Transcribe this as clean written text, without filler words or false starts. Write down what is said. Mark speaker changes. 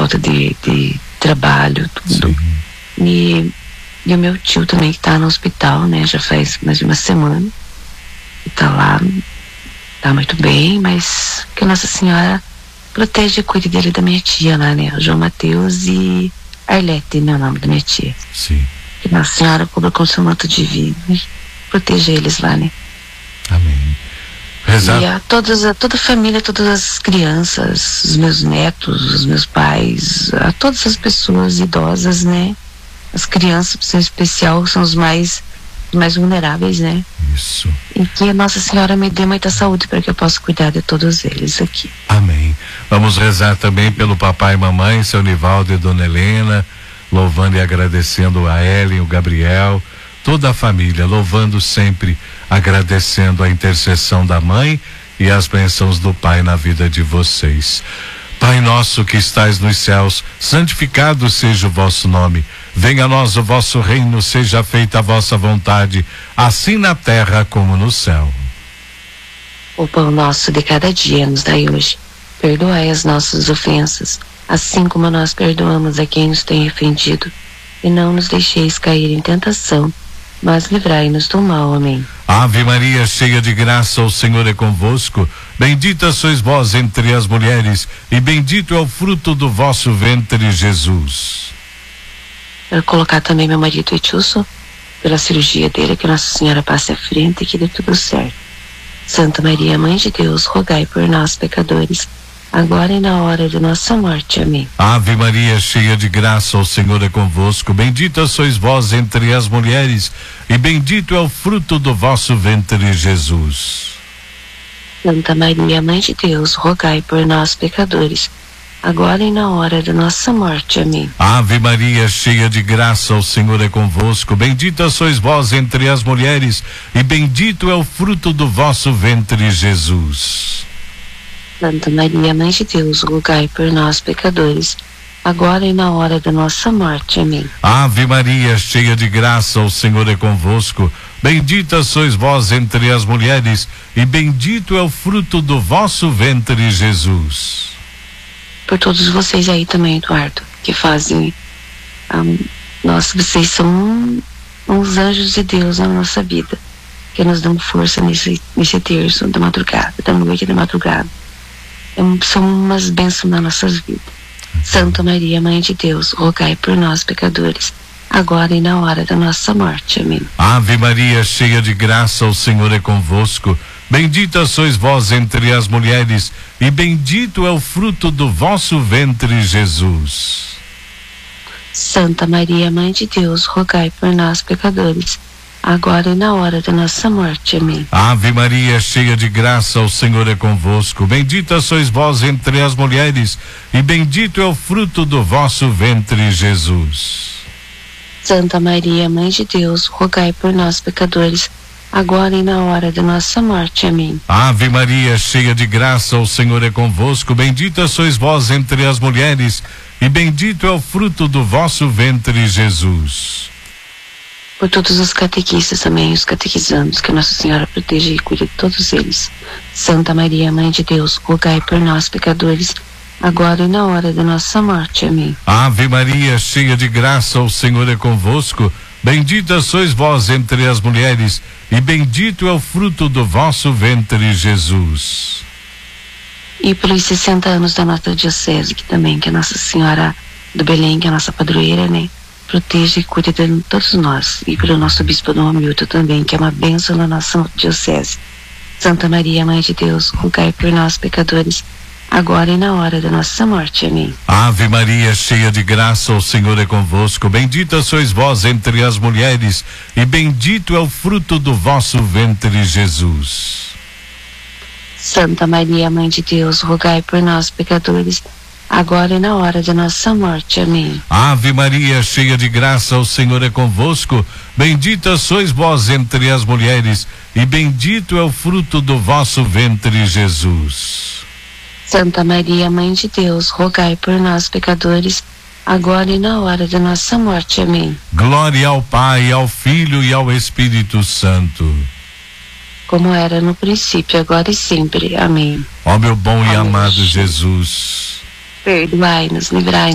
Speaker 1: falta de trabalho, tudo.
Speaker 2: Sim.
Speaker 1: E o meu tio também, que tá no hospital, né? Já faz mais de uma semana. E tá lá, tá muito bem, mas que Nossa Senhora proteja e cuide dele, da minha tia lá, né? O João Mateus e Arlete, né? O nome da minha tia.
Speaker 2: Sim.
Speaker 1: Que Nossa Senhora cubra com seu manto divino e proteja eles lá, né?
Speaker 2: Amém. Rezar.
Speaker 1: E a toda a família, todas as crianças, os meus netos, os meus pais, a todas as pessoas idosas, né? As crianças, em especial, são os mais vulneráveis, né?
Speaker 2: Isso.
Speaker 1: E que a Nossa Senhora me dê muita saúde para que eu possa cuidar de todos eles aqui.
Speaker 2: Amém. Vamos rezar também pelo papai e mamãe, seu Nivaldo e dona Helena, louvando e agradecendo a Ellen, o Gabriel, toda a família, louvando sempre, agradecendo a intercessão da mãe e as bênçãos do pai na vida de vocês. Pai nosso que estais nos céus, santificado seja o vosso nome. Venha a nós o vosso reino, seja feita a vossa vontade, assim na terra como no céu.
Speaker 1: O pão nosso de cada dia nos dai hoje. Perdoai as nossas ofensas, assim como nós perdoamos a quem nos tem ofendido. E não nos deixeis cair em tentação, mas livrai-nos do mal. Amém.
Speaker 2: Ave Maria, cheia de graça, o Senhor é convosco. Bendita sois vós entre as mulheres, e bendito é o fruto do vosso ventre, Jesus.
Speaker 1: Quero colocar também meu marido Etilson, pela cirurgia dele, que Nossa Senhora passe à frente e que dê tudo certo. Santa Maria, Mãe de Deus, rogai por nós, pecadores, agora e na hora de nossa morte. Amém.
Speaker 2: Ave Maria, cheia de graça, o Senhor é convosco. Bendita sois vós entre as mulheres, e bendito é o fruto do vosso ventre, Jesus.
Speaker 1: Santa Maria, Mãe de Deus, rogai por nós, pecadores, agora e na hora da nossa morte. Amém.
Speaker 2: Ave Maria, cheia de graça, o Senhor é convosco. Bendita sois vós entre as mulheres, e bendito é o fruto do vosso ventre, Jesus.
Speaker 1: Santa Maria, Mãe de Deus, rogai por nós, pecadores, agora e na hora da nossa morte. Amém.
Speaker 2: Ave Maria, cheia de graça, o Senhor é convosco. Bendita sois vós entre as mulheres, e bendito é o fruto do vosso ventre, Jesus.
Speaker 1: Por todos vocês aí também, Eduardo, que fazem, vocês são uns anjos de Deus na nossa vida, que nos dão força nesse terço da madrugada, da noite e da madrugada. São umas bênçãos nas nossas vidas. Santa Maria, Mãe de Deus, rogai por nós, pecadores, agora e na hora da nossa morte. Amém.
Speaker 2: Ave Maria, cheia de graça, o Senhor é convosco. Bendita sois vós entre as mulheres, e bendito é o fruto do vosso ventre, Jesus.
Speaker 1: Santa Maria, Mãe de Deus, rogai por nós, pecadores, agora e na hora da nossa morte. Amém.
Speaker 2: Ave Maria, cheia de graça, o Senhor é convosco. Bendita sois vós entre as mulheres, e bendito é o fruto do vosso ventre, Jesus.
Speaker 1: Santa Maria, Mãe de Deus, rogai por nós, pecadores, agora e na hora da nossa morte. Amém.
Speaker 2: Ave Maria, cheia de graça, o Senhor é convosco. Bendita sois vós entre as mulheres, e bendito é o fruto do vosso ventre, Jesus.
Speaker 1: Por todos os catequistas também, os catequizandos, que Nossa Senhora proteja e cuide de todos eles. Santa Maria, Mãe de Deus, rogai por nós, pecadores, agora e na hora da nossa morte. Amém.
Speaker 2: Ave Maria, cheia de graça, o Senhor é convosco. Bendita sois vós entre as mulheres, e bendito é o fruto do vosso ventre, Jesus.
Speaker 1: E pelos 60 anos da nossa diocese, que a Nossa Senhora do Belém, que é a nossa padroeira, né, proteja e cuide de todos nós. E pelo nosso bispo Dom Hamilton também, que é uma bênção na nossa diocese. Santa Maria, Mãe de Deus, rogai por nós, pecadores, agora e na hora da nossa morte. Amém.
Speaker 2: Ave Maria, cheia de graça, o Senhor é convosco. Bendita sois vós entre as mulheres, e bendito é o fruto do vosso ventre, Jesus.
Speaker 1: Santa Maria, Mãe de Deus, rogai por nós, pecadores, agora e na hora da nossa morte. Amém.
Speaker 2: Ave Maria, cheia de graça, o Senhor é convosco. Bendita sois vós entre as mulheres, e bendito é o fruto do vosso ventre, Jesus.
Speaker 1: Santa Maria, Mãe de Deus, rogai por nós, pecadores, agora e na hora da nossa morte. Amém.
Speaker 2: Glória ao Pai, ao Filho e ao Espírito Santo,
Speaker 1: como era no princípio, agora e sempre. Amém.
Speaker 2: ó meu bom e
Speaker 1: Amém.
Speaker 2: amado Jesus,
Speaker 1: Perdoai-nos, livrai-nos